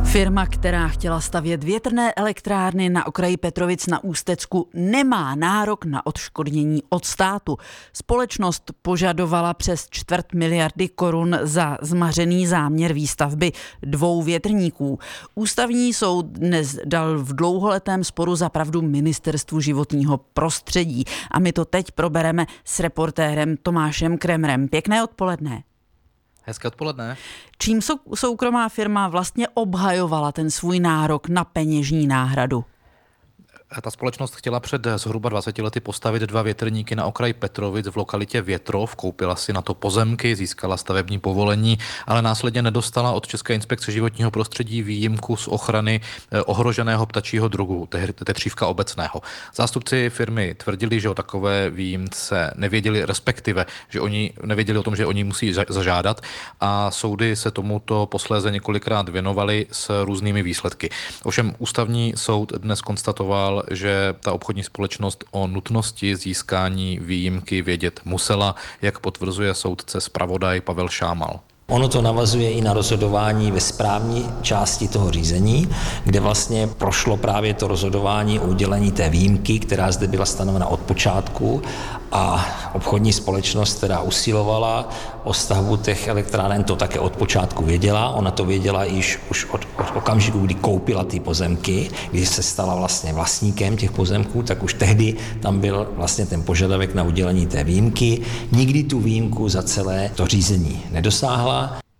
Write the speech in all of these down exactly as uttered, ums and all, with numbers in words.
Firma, která chtěla stavět větrné elektrárny na okraji Petrovic na Ústecku, nemá nárok na odškodnění od státu. Společnost požadovala přes čtvrt miliardy korun za zmařený záměr výstavby dvou větrníků. Ústavní soud dnes dal v dlouholetém sporu za pravdu Ministerstvu životního prostředí. A my to teď probereme s reportérem Tomášem Kremerem. Pěkné odpoledne. Hezké odpoledne. Čím sou, soukromá firma vlastně obhajovala ten svůj nárok na peněžní náhradu? Ta společnost chtěla před zhruba dvaceti lety postavit dva větrníky na okraji Petrovic v lokalitě Větrov, koupila si na to pozemky, získala stavební povolení, ale následně nedostala od České inspekce životního prostředí výjimku z ochrany ohroženého ptačího druhu, tetřívka obecného. Zástupci firmy tvrdili, že o takové výjimce nevěděli, respektive, že oni nevěděli o tom, že oni musí zažádat, a soudy se tomuto posléze několikrát věnovali s různými výsledky. Ovšem ústavní soud dnes konstatoval, že ta obchodní společnost o nutnosti získání výjimky vědět musela, jak potvrzuje soudce zpravodaj Pavel Šámal. Ono to navazuje i na rozhodování ve správní části toho řízení, kde vlastně prošlo právě to rozhodování o udělení té výjimky, která zde byla stanovena od počátku, a obchodní společnost, která usilovala o stavbu těch elektráren, to také od počátku věděla. Ona to věděla již už od, od okamžiku, kdy koupila ty pozemky, když se stala vlastně vlastníkem těch pozemků, tak už tehdy tam byl vlastně ten požadavek na udělení té výjimky. Nikdy tu výjimku za celé to řízení nedosáhla.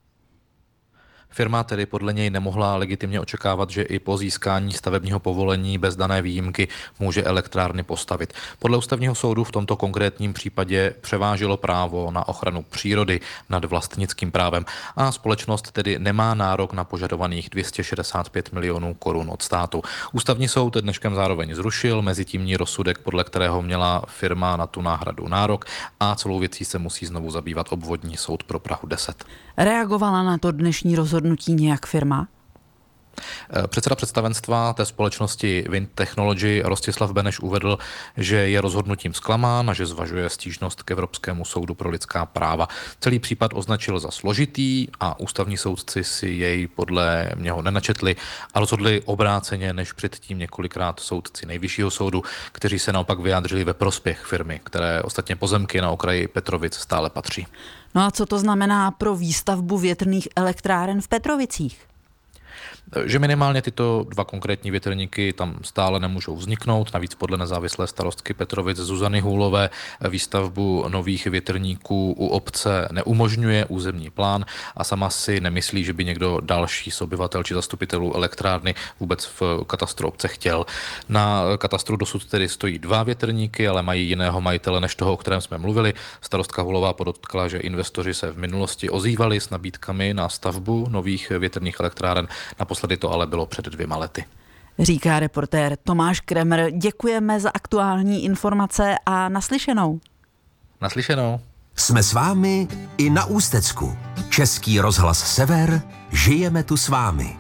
Firma tedy podle něj nemohla legitimně očekávat, že i po získání stavebního povolení bez dané výjimky může elektrárny postavit. Podle ústavního soudu v tomto konkrétním případě převážilo právo na ochranu přírody nad vlastnickým právem a společnost tedy nemá nárok na požadovaných dvě stě šedesát pět milionů korun od státu. Ústavní soud dneškem zároveň zrušil mezitímní rozsudek, podle kterého měla firma na tu náhradu nárok, a celou věcí se musí znovu zabývat obvodní soud pro Prahu deset. Reagovala na to dnešní rozhodnutí nějak firma? Předseda představenstva té společnosti Wind Technology Rostislav Beneš uvedl, že je rozhodnutím zklamán a že zvažuje stížnost k Evropskému soudu pro lidská práva. Celý případ označil za složitý a ústavní soudci si jej podle něho nenačetli a rozhodli obráceně než předtím několikrát soudci Nejvyššího soudu, kteří se naopak vyjádřili ve prospěch firmy, které ostatně pozemky na okraji Petrovic stále patří. No a co to znamená pro výstavbu větrných elektráren v Petrovicích? Že minimálně tyto dva konkrétní větrníky tam stále nemůžou vzniknout. Navíc podle nezávislé starostky Petrovic Zuzany Hůlové výstavbu nových větrníků u obce neumožňuje územní plán a sama si nemyslí, že by někdo další z obyvatel či zastupitelů elektrárny vůbec v katastru obce chtěl. Na katastru dosud tedy stojí dva větrníky, ale mají jiného majitele než toho, o kterém jsme mluvili. Starostka Hůlová podotkla, že investoři se v minulosti ozývali s nabídkami na stavbu nových větrných elektráren. Naposledy to ale bylo před dvěma lety. Říká reportér Tomáš Kremer. Děkujeme za aktuální informace a naslyšenou. Naslyšenou. Jsme s vámi i na Ústecku. Český rozhlas Sever, žijeme tu s vámi.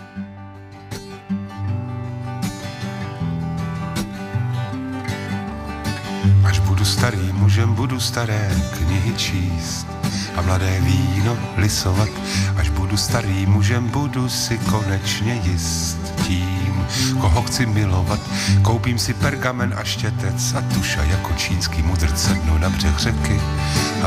Až budu starý mužem, budu staré knihy číst a mladé víno lisovat. Až budu starý mužem, budu si konečně jist tím, koho chci milovat. Koupím si pergamen a štětec a tuša jako čínský mudrc, sednu na břeh řeky